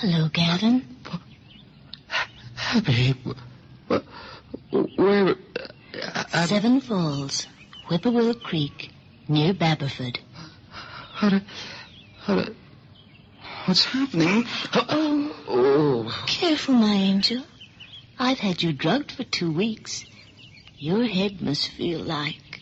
Hello, Gavin. Abby, where... Seven Falls, Whippoorwill Creek, near Baberford. What's happening? Oh. Careful, my angel. I've had you drugged for 2 weeks. Your head must feel like...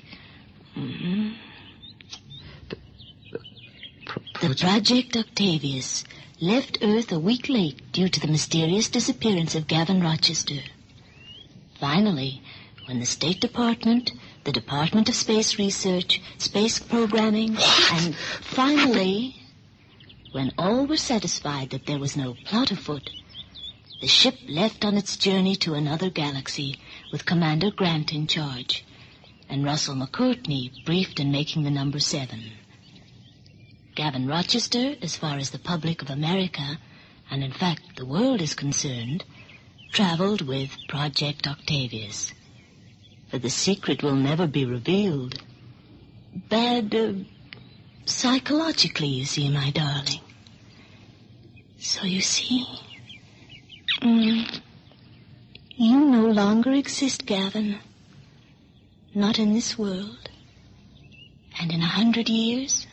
The Project Octavius left Earth a week late due to the mysterious disappearance of Gavin Rochester. Finally, when the State Department, the Department of Space Research, Space Programming, and finally, when all were satisfied that there was no plot afoot, the ship left on its journey to another galaxy with Commander Grant in charge, and Russell McCourtney briefed in making the number 7. Gavin Rochester, as far as the public of America, and in fact the world is concerned, traveled with Project Octavius. For the secret will never be revealed. Bad, psychologically, you see, my darling. So you see, you no longer exist, Gavin. Not in this world. And in 100 years...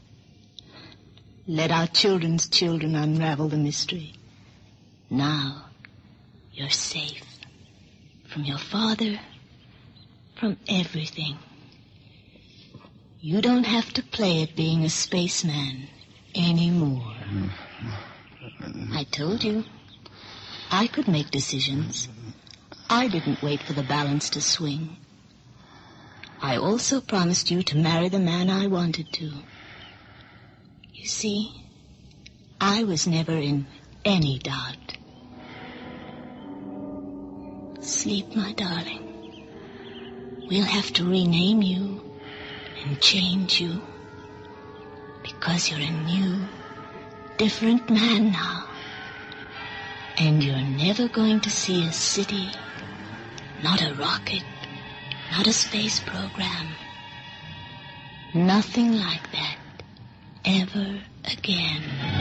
Let our children's children unravel the mystery. Now, you're safe. From your father, from everything. You don't have to play at being a spaceman anymore. I told you, I could make decisions. I didn't wait for the balance to swing. I also promised you to marry the man I wanted to. You see, I was never in any doubt. Sleep, my darling. We'll have to rename you and change you because you're a new, different man now. And you're never going to see a city, not a rocket, not a space program. Nothing like that. Ever again.